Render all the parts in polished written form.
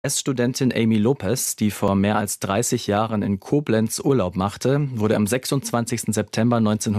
US-Studentin Amy Lopez, die vor mehr als 30 Jahren in Koblenz Urlaub machte, wurde am 26. September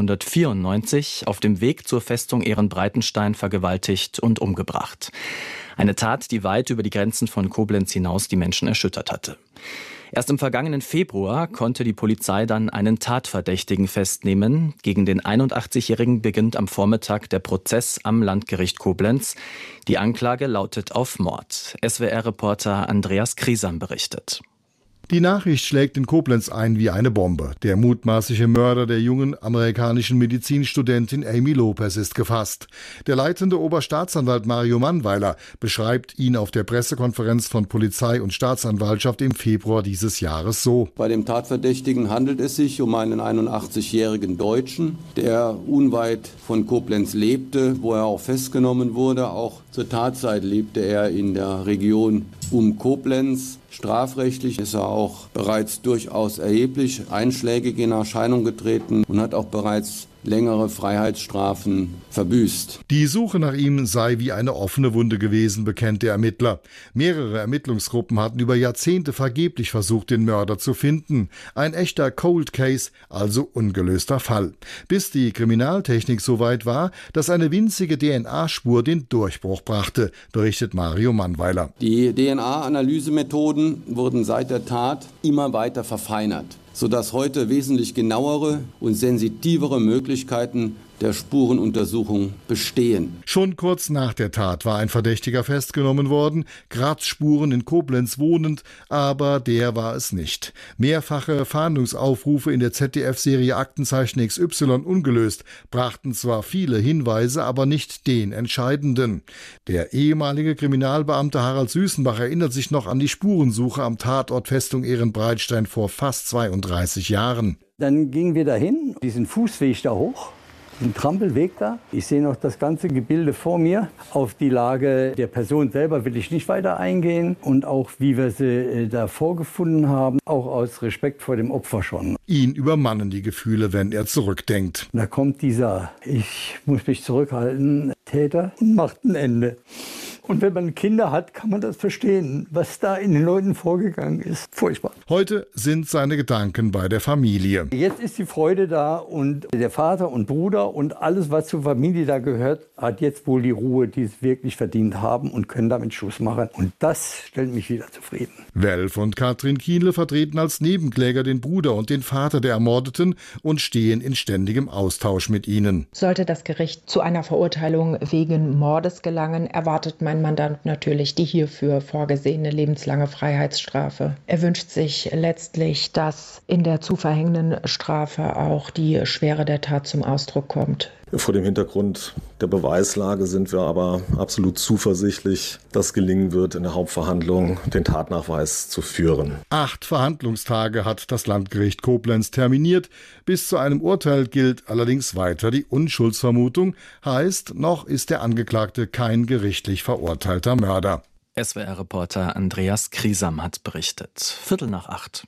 1994 auf dem Weg zur Festung Ehrenbreitstein vergewaltigt und umgebracht. Eine Tat, die weit über die Grenzen von Koblenz hinaus die Menschen erschüttert hatte. Erst im vergangenen Februar konnte die Polizei dann einen Tatverdächtigen festnehmen. Gegen den 81-Jährigen beginnt am Vormittag der Prozess am Landgericht Koblenz. Die Anklage lautet auf Mord. SWR-Reporter Andreas Kriesam berichtet. Die Nachricht schlägt in Koblenz ein wie eine Bombe. Der mutmaßliche Mörder der jungen amerikanischen Medizinstudentin Amy Lopez ist gefasst. Der leitende Oberstaatsanwalt Mario Mannweiler beschreibt ihn auf der Pressekonferenz von Polizei und Staatsanwaltschaft im Februar dieses Jahres so. Bei dem Tatverdächtigen handelt es sich um einen 81-jährigen Deutschen, der unweit von Koblenz lebte, wo er auch festgenommen wurde. Auch zur Tatzeit lebte er in der Region um Koblenz. Strafrechtlich ist er auch bereits durchaus erheblich einschlägig in Erscheinung getreten und hat auch bereits längere Freiheitsstrafen verbüßt. Die Suche nach ihm sei wie eine offene Wunde gewesen, bekennt der Ermittler. Mehrere Ermittlungsgruppen hatten über Jahrzehnte vergeblich versucht, den Mörder zu finden. Ein echter Cold Case, also ungelöster Fall. Bis die Kriminaltechnik so weit war, dass eine winzige DNA-Spur den Durchbruch brachte, berichtet Mario Mannweiler. Die DNA-Analysemethoden wurden seit der Tat immer weiter verfeinert, sodass heute wesentlich genauere und sensitivere Möglichkeiten der Spurenuntersuchung bestehen. Schon kurz nach der Tat war ein Verdächtiger festgenommen worden, Kratzspuren in Koblenz wohnend, aber der war es nicht. Mehrfache Fahndungsaufrufe in der ZDF-Serie Aktenzeichen XY ungelöst, brachten zwar viele Hinweise, aber nicht den entscheidenden. Der ehemalige Kriminalbeamte Harald Süßenbach erinnert sich noch an die Spurensuche am Tatort Festung Ehrenbreitstein vor fast 32 Jahren. Dann gingen wir dahin, diesen Fußweg da hoch. Ein Trampelweg da. Ich sehe noch das ganze Gebilde vor mir. Auf die Lage der Person selber will ich nicht weiter eingehen. Und auch wie wir sie da vorgefunden haben, auch aus Respekt vor dem Opfer schon. Ihn übermannen die Gefühle, wenn er zurückdenkt. Da kommt dieser, ich muss mich zurückhalten, Täter und macht ein Ende. Und wenn man Kinder hat, kann man das verstehen, was da in den Leuten vorgegangen ist. Furchtbar. Heute sind seine Gedanken bei der Familie. Jetzt ist die Freude da und der Vater und Bruder und alles, was zur Familie da gehört, hat jetzt wohl die Ruhe, die es wirklich verdient haben und können damit Schluss machen. Und das stellt mich wieder zufrieden. Welf und Katrin Kienle vertreten als Nebenkläger den Bruder und den Vater der Ermordeten und stehen in ständigem Austausch mit ihnen. Sollte das Gericht zu einer Verurteilung wegen Mordes gelangen, erwartet mein Mandant natürlich die hierfür vorgesehene lebenslange Freiheitsstrafe. Er wünscht sich letztlich, dass in der zu verhängenden Strafe auch die Schwere der Tat zum Ausdruck kommt. Vor dem Hintergrund der Beweislage sind wir aber absolut zuversichtlich, dass gelingen wird, in der Hauptverhandlung den Tatnachweis zu führen. 8 Verhandlungstage hat das Landgericht Koblenz terminiert. Bis zu einem Urteil gilt allerdings weiter die Unschuldsvermutung. Heißt, noch ist der Angeklagte kein gerichtlich verurteilter Mörder. SWR-Reporter Andreas Kriesam hat berichtet. 7:45.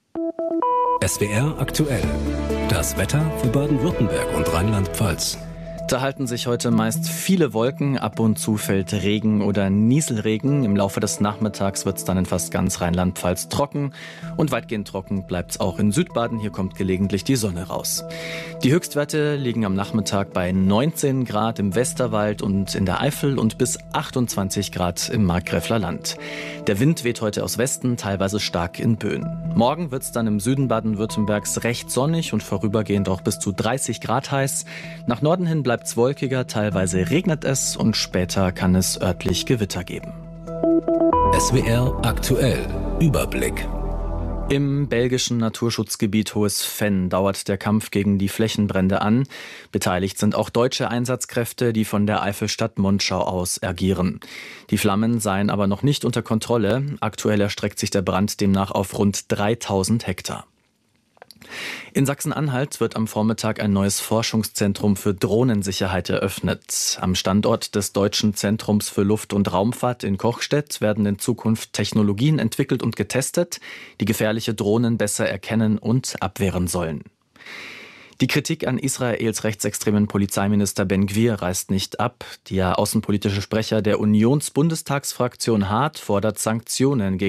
SWR aktuell. Das Wetter für Baden-Württemberg und Rheinland-Pfalz. Da halten sich heute meist viele Wolken, ab und zu fällt Regen oder Nieselregen. Im Laufe des Nachmittags wird es dann in fast ganz Rheinland-Pfalz trocken und weitgehend trocken bleibt es auch in Südbaden. Hier kommt gelegentlich die Sonne raus. Die Höchstwerte liegen am Nachmittag bei 19 Grad im Westerwald und in der Eifel und bis 28 Grad im Markgräfler Land. Der Wind weht heute aus Westen, teilweise stark in Böen. Morgen wird es dann im Süden Baden-Württembergs recht sonnig und vorübergehend auch bis zu 30 Grad heiß. Nach Norden hin bleibt es wolkiger, teilweise regnet es und später kann es örtlich Gewitter geben. SWR aktuell. Überblick. Im belgischen Naturschutzgebiet Hohes Venn dauert der Kampf gegen die Flächenbrände an. Beteiligt sind auch deutsche Einsatzkräfte, die von der Eifelstadt Monschau aus agieren. Die Flammen seien aber noch nicht unter Kontrolle. Aktuell erstreckt sich der Brand demnach auf rund 3000 Hektar. In Sachsen-Anhalt wird am Vormittag ein neues Forschungszentrum für Drohnensicherheit eröffnet. Am Standort des Deutschen Zentrums für Luft- und Raumfahrt in Kochstedt werden in Zukunft Technologien entwickelt und getestet, die gefährliche Drohnen besser erkennen und abwehren sollen. Die Kritik an Israels rechtsextremen Polizeiminister Ben Gvir reißt nicht ab. Der außenpolitische Sprecher der Unionsbundestagsfraktion Hart fordert Sanktionen gegen